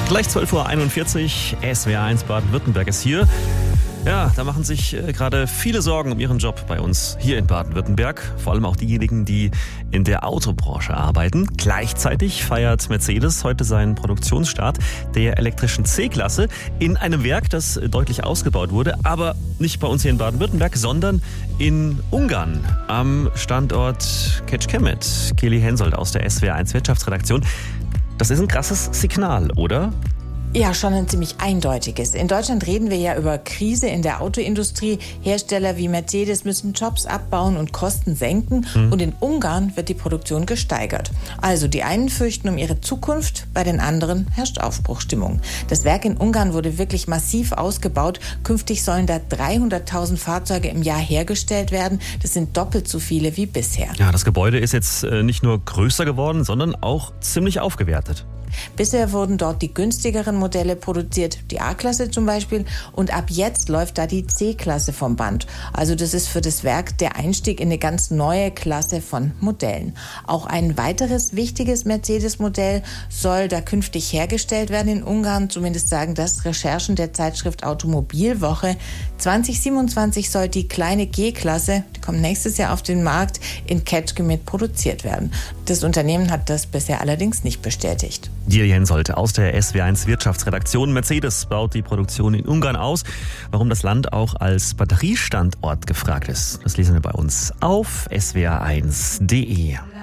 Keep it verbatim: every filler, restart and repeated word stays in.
Gleich zwölf Uhr einundvierzig, S W R eins Baden-Württemberg ist hier. Ja, da machen sich äh, gerade viele Sorgen um ihren Job bei uns hier in Baden-Württemberg. Vor allem auch diejenigen, die in der Autobranche arbeiten. Gleichzeitig feiert Mercedes heute seinen Produktionsstart der elektrischen C-Klasse in einem Werk, das deutlich ausgebaut wurde. Aber nicht bei uns hier in Baden-Württemberg, sondern in Ungarn am Standort Kecskemét. Kelly Hensoldt aus der S W R eins Wirtschaftsredaktion. Das ist ein krasses Signal, oder? Ja, schon ein ziemlich eindeutiges. In Deutschland reden wir ja über Krise in der Autoindustrie. Hersteller wie Mercedes müssen Jobs abbauen und Kosten senken. Mhm. Und in Ungarn wird die Produktion gesteigert. Also die einen fürchten um ihre Zukunft, bei den anderen herrscht Aufbruchstimmung. Das Werk in Ungarn wurde wirklich massiv ausgebaut. Künftig sollen da dreihunderttausend Fahrzeuge im Jahr hergestellt werden. Das sind doppelt so viele wie bisher. Ja, das Gebäude ist jetzt nicht nur größer geworden, sondern auch ziemlich aufgewertet. Bisher wurden dort die günstigeren Modelle produziert, die A-Klasse zum Beispiel, und ab jetzt läuft da die C-Klasse vom Band. Also das ist für das Werk der Einstieg in eine ganz neue Klasse von Modellen. Auch ein weiteres wichtiges Mercedes-Modell soll da künftig hergestellt werden in Ungarn, zumindest sagen das Recherchen der Zeitschrift Automobilwoche. zwanzig siebenundzwanzig soll die kleine G-Klasse, die kommt nächstes Jahr auf den Markt, in Kecskemét produziert werden. Das Unternehmen hat das bisher allerdings nicht bestätigt. Kelly Hensoldt aus der S W R eins Wirtschaftsredaktion. Mercedes baut die Produktion in Ungarn aus. Warum das Land auch als Batteriestandort gefragt ist, das lesen wir bei uns auf S W R eins punkt de.